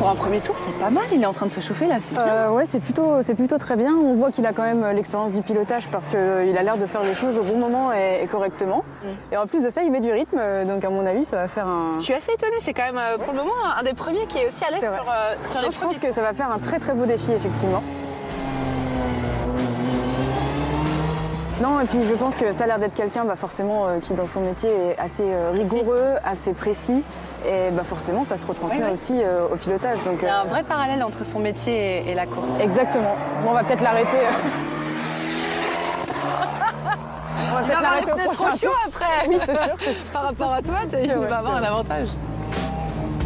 pour un premier tour, c'est pas mal. Il est en train de se chauffer là, c'est bien. Ouais, c'est plutôt très bien. On voit qu'il a quand même l'expérience du pilotage parce qu'il a l'air de faire les choses au bon moment et correctement. Et en plus de ça, il met du rythme, donc à mon avis, ça va faire un... Je suis assez étonnée, c'est quand même pour le moment un des premiers qui est aussi à l'aise sur les premiers. Je pense que ça va faire un très très beau défi, effectivement. Non, et puis je pense que ça a l'air d'être quelqu'un forcément qui dans son métier est assez rigoureux, assez précis, et forcément ça se retransmet aussi au pilotage. Donc, il y a un vrai parallèle entre son métier et la course. Exactement. Bon, on va peut-être l'arrêter. On va peut-être l'arrêter au prochain tour. Trop chaud après. Oui, c'est sûr. Par rapport à toi, il va avoir un avantage.